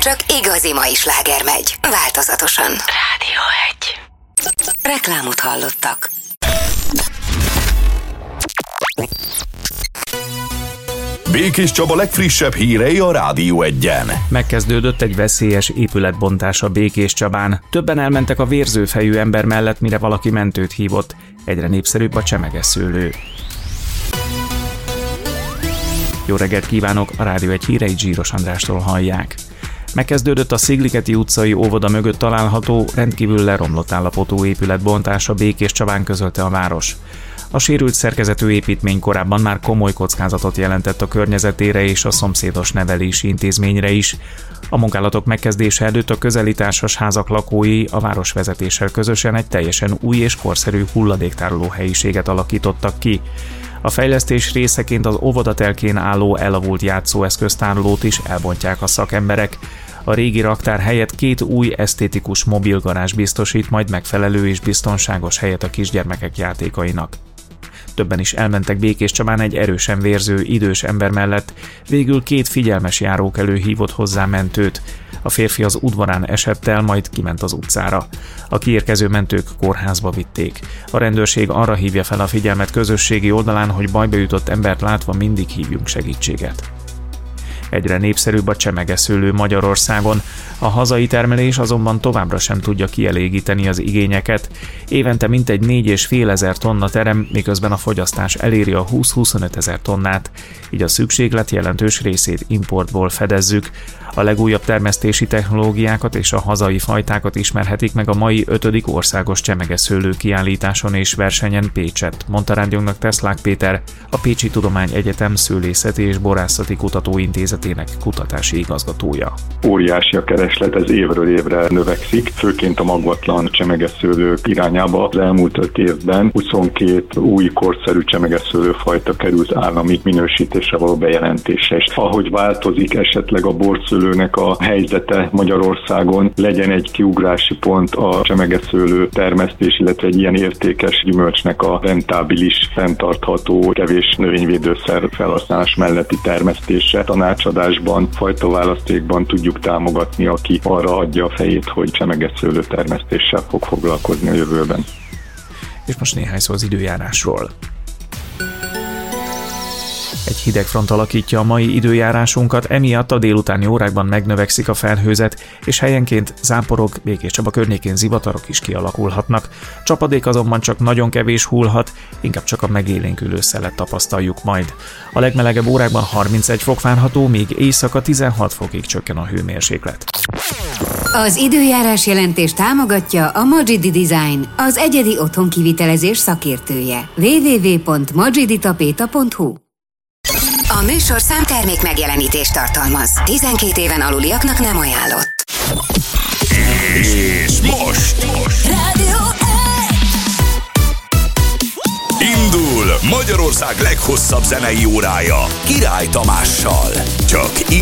csak igazi mai sláger megy, változatosan. Rádió 1. Reklámot hallottak. Békés Csaba legfrissebb hírei a Rádió 1-en. Megkezdődött egy veszélyes épületbontás a Békés Csabán. Többen elmentek a vérzőfejű ember mellett, mire valaki mentőt hívott. Egyre népszerűbb a csemeges szőlő. Jó reggelt kívánok, a Rádió 1 híreit Zsíros Andrástól hallják. Megkezdődött a Szigligeti utcai óvoda mögött található, rendkívül leromlott állapotú épületbontása Békés Csabán, közölte a város. A sérült szerkezetű építmény korábban már komoly kockázatot jelentett a környezetére és a szomszédos nevelési intézményre is. A munkálatok megkezdése előtt a közeli társasházak lakói a városvezetéssel közösen egy teljesen új és korszerű hulladéktároló helyiséget alakítottak ki. A fejlesztés részeként az óvodatelkén álló elavult játszóeszköztárolót is elbontják a szakemberek. A régi raktár helyett 2 új esztétikus mobilgarázs biztosít majd megfelelő és biztonságos helyet a kisgyermekek játékainak. Többen is elmentek Békés Csabán egy erősen vérző idős ember mellett, végül 2 figyelmes járókelő hívott hozzá mentőt. A férfi az udvarán esett el, majd kiment az utcára. A kiérkező mentők kórházba vitték. A rendőrség arra hívja fel a figyelmet közösségi oldalán, hogy bajba jutott embert látva mindig hívjunk segítséget. Egyre népszerűbb a csemeges szőlő Magyarországon. A hazai termelés azonban továbbra sem tudja kielégíteni az igényeket. Évente mintegy 4,5 tonna terem, miközben a fogyasztás eléri a 20-25 ezer tonnát, így a szükséglet jelentős részét importból fedezzük. A legújabb termesztési technológiákat és a hazai fajtákat ismerhetik meg a mai 5. országos csemeges szőlő kiállításon és versenyen Pécsett, mondta rádiónknak Teslák Péter, a Pécsi Tudományegyetem Szőlészeti és Borászati Kutatóintézetének kutatási igazgatója. Óriási a kereslet, ez évről évre növekszik, főként a magvatlan csemeges szőlők irányába. Az elmúlt 5 évben 22 új korszerű csemeges szőlőfajta került állami minősítésre való bejelentésre. És ahogy változik esetleg a borszőlőnek a helyzete Magyarországon, legyen egy kiugrási pont a csemeges szőlő termesztés, illetve egy ilyen értékes gyümölcsnek a rentábilis, fenntartható, kevés növényvédőszer felhasználás melletti termesztése. Tanácsadásban, fajtaválasztékban tudjuk támogatni, aki arra adja a fejét, hogy csemeges szőlő termesztéssel fog foglalkozni a jövőben. És most néhány szó az időjárásról. Egy hideg front alakítja a mai időjárásunkat, emiatt a délutáni órákban megnövekszik a felhőzet, és helyenként záporok, Békés Csaba környékén zivatarok is kialakulhatnak. Csapadék azonban csak nagyon kevés hullhat, inkább csak a megélénkülő szelet tapasztaljuk majd. A legmelegebb órákban 31 fok várható, míg éjszaka 16 fokig csökken a hőmérséklet. Az időjárás jelentés támogatja a Magidi Design, az egyedi otthonkivitelezés szakértője. www.magiditapeta.hu. A műsorszám termék megjelenítést tartalmaz. 12 éven aluliaknak nem ajánlott. És most Rádió 1. indul Magyarország leghosszabb zenei órája Király Tamással. Csak